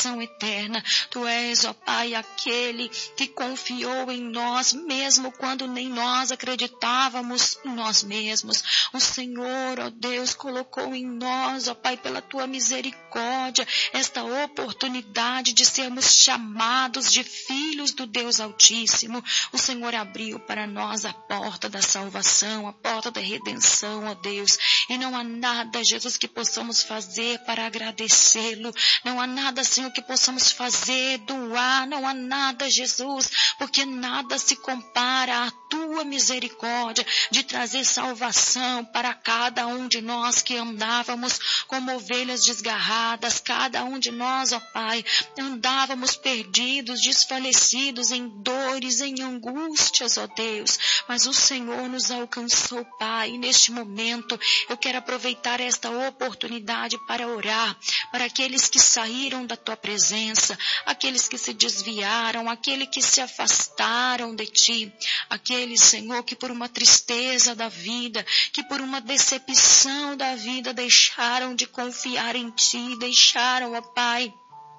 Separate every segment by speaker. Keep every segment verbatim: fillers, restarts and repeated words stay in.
Speaker 1: salvação eterna. Tu és, ó Pai, aquele que confiou em nós, mesmo quando nem nós acreditávamos em nós mesmos. O Senhor, ó Deus, colocou em nós, ó Pai, pela tua misericórdia, esta oportunidade de sermos chamados de filhos do Deus Altíssimo. O Senhor abriu para nós a porta da salvação, a porta da redenção, ó Deus. E não há nada, Jesus, que possamos fazer para agradecê-lo. Não há nada, Senhor, que possamos fazer, doar. Não há nada, Jesus, porque nada se compara à tua misericórdia de trazer salvação para cada um de nós que andávamos como ovelhas desgarradas. Cada um de nós, ó Pai, andávamos perdidos, desfalecidos em dores, em angústias, ó Deus. Mas o Senhor nos alcançou, Pai. E neste momento eu quero aproveitar esta oportunidade para orar para aqueles que saíram da tua presença, aqueles que se desviaram, aqueles que se afastaram de ti, aqueles, Senhor, que por uma tristeza da vida, que por uma decepção da vida deixaram de confiar em ti, deixaram, ó Pai,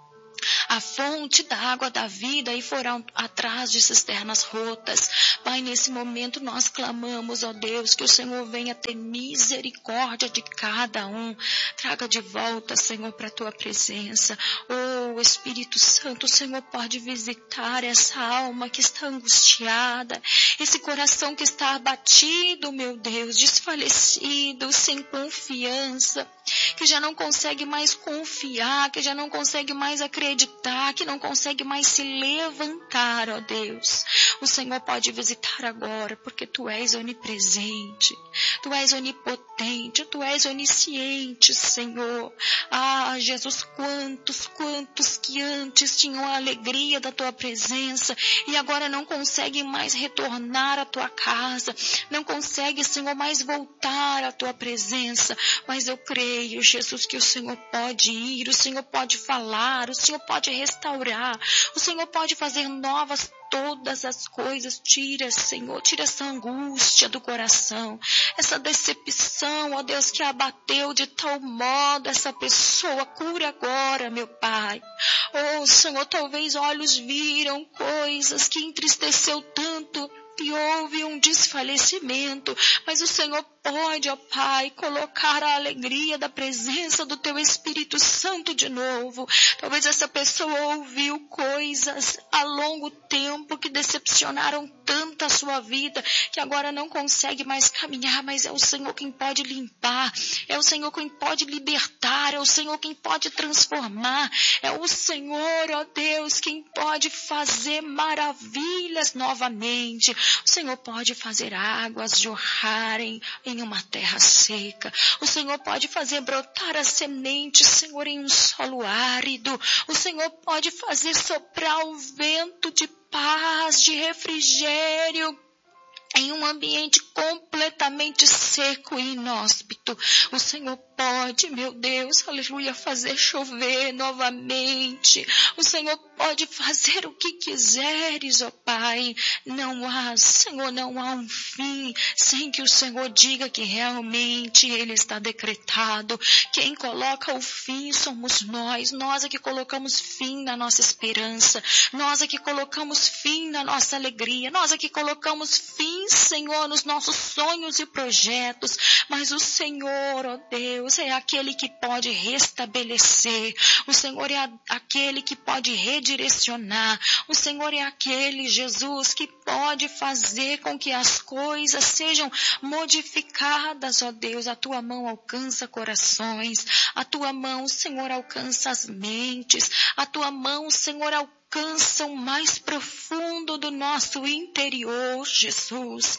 Speaker 1: a fonte da água da vida e foram atrás de cisternas rotas. Pai, nesse momento nós clamamos, ó Deus, que o Senhor venha ter misericórdia de cada um. Traga de volta, Senhor, para a tua presença. Oh, Espírito Santo, o Senhor pode visitar essa alma que está angustiada, esse coração que está abatido, meu Deus, desfalecido, sem confiança, que já não consegue mais confiar, que já não consegue mais acreditar, que não consegue mais se levantar, ó Deus. O Senhor pode visitar agora, porque Tu és onipresente, Tu és onipotente, Tu és onisciente, Senhor. Ah, Jesus, quantos, quantos que antes tinham a alegria da Tua presença e agora não conseguem mais retornar à Tua casa, não conseguem, Senhor, mais voltar à Tua presença, mas eu creio, Jesus, que o Senhor pode ir, o Senhor pode falar, o Senhor pode restaurar, o Senhor pode fazer novas todas as coisas. Tira, Senhor, tira essa angústia do coração, essa decepção, ó Deus, que abateu de tal modo essa pessoa. Cura agora, meu Pai. Oh, Senhor, talvez olhos viram coisas que entristeceu tanto e houve um desfalecimento, mas o Senhor pode, ó Pai, colocar a alegria da presença do Teu Espírito Santo de novo. Talvez essa pessoa ouviu coisas a longo tempo que decepcionaram tanto a sua vida, que agora não consegue mais caminhar, mas é o Senhor quem pode limpar, é o Senhor quem pode libertar, é o Senhor quem pode transformar, é o Senhor, ó Deus, quem pode fazer maravilhas novamente. O Senhor pode fazer águas jorrarem em uma terra seca. O Senhor pode fazer brotar a semente, Senhor, em um solo árido. O Senhor pode fazer soprar o vento de paz, de refrigério em um ambiente completamente seco e inóspito. O Senhor pode, meu Deus, aleluia, fazer chover novamente. O Senhor pode fazer o que quiseres, ó Pai. Não há, Senhor, não há um fim sem que o Senhor diga que realmente Ele está decretado. Quem coloca o fim somos nós. Nós é que colocamos fim na nossa esperança. Nós é que colocamos fim na nossa alegria. Nós é que colocamos fim, Senhor, nos nossos sonhos e projetos, mas o Senhor, ó Deus, é aquele que pode restabelecer, o Senhor é a, aquele que pode redirecionar, o Senhor é aquele, Jesus, que pode fazer com que as coisas sejam modificadas, ó Deus. A Tua mão alcança corações, a Tua mão, Senhor, alcança as mentes, a Tua mão, Senhor, alcança alcança o mais profundo do nosso interior, Jesus.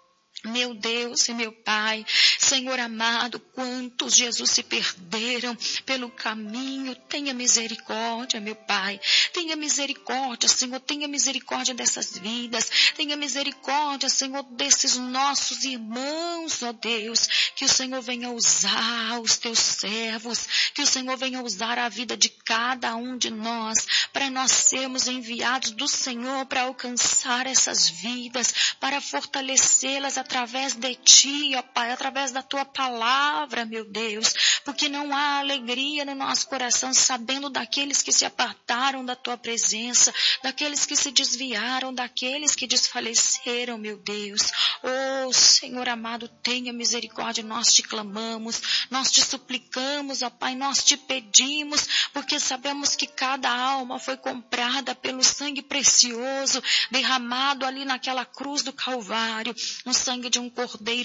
Speaker 1: Meu Deus e meu Pai, Senhor amado, quantos, Jesus, se perderam pelo caminho. Tenha misericórdia, meu Pai. Tenha misericórdia, Senhor. Tenha misericórdia dessas vidas. Tenha misericórdia, Senhor, desses nossos irmãos, ó Deus. Que o Senhor venha usar os Teus servos. Que o Senhor venha usar a vida de cada um de nós para nós sermos enviados do Senhor para alcançar essas vidas, para fortalecê-las através de Ti, ó Pai, através da Tua palavra, meu Deus, porque não há alegria no nosso coração sabendo daqueles que se apartaram da Tua presença, daqueles que se desviaram, daqueles que desfaleceram, meu Deus. Oh, Senhor amado, tenha misericórdia, nós te clamamos, nós te suplicamos, ó Pai, nós te pedimos, porque sabemos que cada alma foi comprada pelo sangue precioso, derramado ali naquela cruz do Calvário, um sangue de um cordeiro